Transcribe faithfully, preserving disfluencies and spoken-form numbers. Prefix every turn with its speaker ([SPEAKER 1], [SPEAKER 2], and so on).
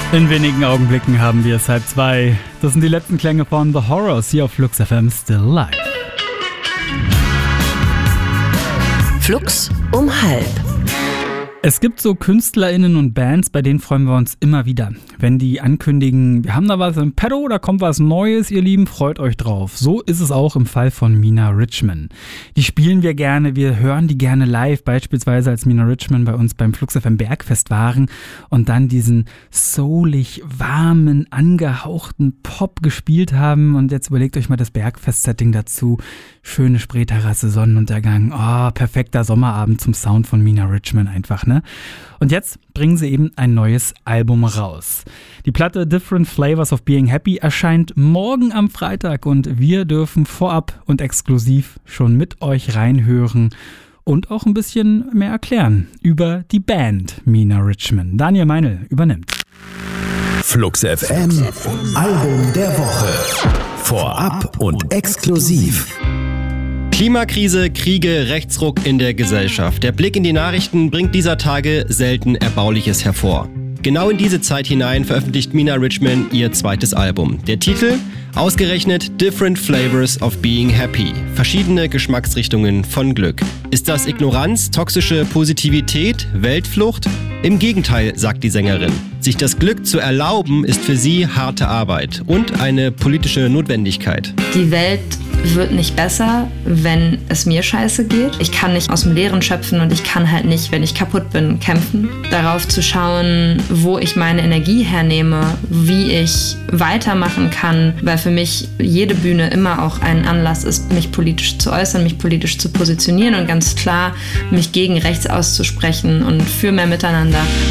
[SPEAKER 1] In wenigen Augenblicken haben wir es halb zwei. Das sind die letzten Klänge von The Horrors hier auf Flux F M Still Live.
[SPEAKER 2] Flux um halb.
[SPEAKER 1] Es gibt so KünstlerInnen und Bands, bei denen freuen wir uns immer wieder. Wenn die ankündigen, wir haben da was im Petto, da kommt was Neues, ihr Lieben, freut euch drauf. So ist es auch im Fall von Mina Richman. Die spielen wir gerne, wir hören die gerne live, beispielsweise als Mina Richman bei uns beim Flux F M Bergfest waren und dann diesen soulig, warmen, angehauchten Pop gespielt haben. Und jetzt überlegt euch mal das Bergfest-Setting dazu. Schöne Spreeterrasse, Sonnenuntergang, oh, perfekter Sommerabend zum Sound von Mina Richman einfach, ne? Und jetzt bringen sie eben ein neues Album raus. Die Platte Different Flavors of Being Happy erscheint morgen am Freitag und wir dürfen vorab und exklusiv schon mit euch reinhören und auch ein bisschen mehr erklären über die Band Mina Richman. Daniel Meinl übernimmt.
[SPEAKER 3] Flux F M, Album der Woche. Vorab und exklusiv.
[SPEAKER 4] Klimakrise, Kriege, Rechtsruck in der Gesellschaft. Der Blick in die Nachrichten bringt dieser Tage selten Erbauliches hervor. Genau in diese Zeit hinein veröffentlicht Mina Richman ihr zweites Album. Der Titel? Ausgerechnet Different Flavors of Being Happy. Verschiedene Geschmacksrichtungen von Glück. Ist das Ignoranz, toxische Positivität, Weltflucht? Im Gegenteil, sagt die Sängerin. Sich das Glück zu erlauben, ist für sie harte Arbeit und eine politische Notwendigkeit.
[SPEAKER 5] Die Welt wird nicht besser, wenn es mir scheiße geht. Ich kann nicht aus dem Leeren schöpfen und ich kann halt nicht, wenn ich kaputt bin, kämpfen. Darauf zu schauen, wo ich meine Energie hernehme, wie ich weitermachen kann, weil für mich jede Bühne immer auch ein Anlass ist, mich politisch zu äußern, mich politisch zu positionieren und ganz klar mich gegen rechts auszusprechen und für mehr Miteinander.